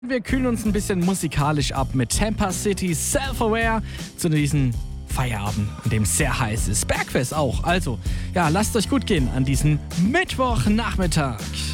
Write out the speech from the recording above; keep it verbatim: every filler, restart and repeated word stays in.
Wir kühlen uns ein bisschen musikalisch ab mit Tampa City Self-Aware zu diesem Feierabend, an dem es sehr heiß ist. Bergfest auch. Also, ja, lasst euch gut gehen an diesem Mittwochnachmittag.